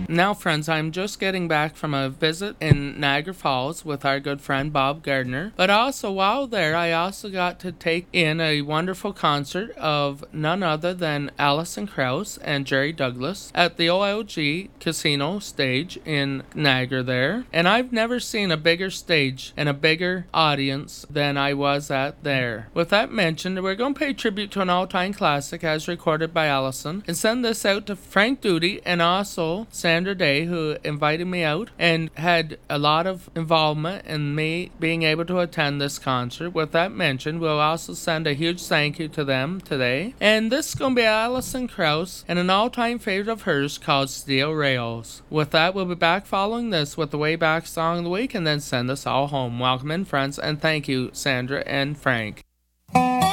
Now, friends, I'm just getting back from a visit in Niagara Falls with our good friend Bob Gardner. But also, while there, I also got to take in a wonderful concert of none other than Alison Krauss and Jerry Douglas at the OLG Casino stage in Niagara there. And I've never seen a bigger stage and a bigger audience than I was at there. With that mentioned, we're going to pay tribute to an all-time classic as recorded by Alison and send this out to Frank Duty and also Sandra Day, who invited me out and had a lot of involvement in me being able to attend this concert. With that mentioned, we'll also send a huge thank you to them today. And this is going to be Alison Krauss and an all-time favorite of hers called Steel Rails. With that, we'll be back following this with the Way Back Song of the Week and then send us all home. Welcome in, friends, and thank you, Sandra and Frank.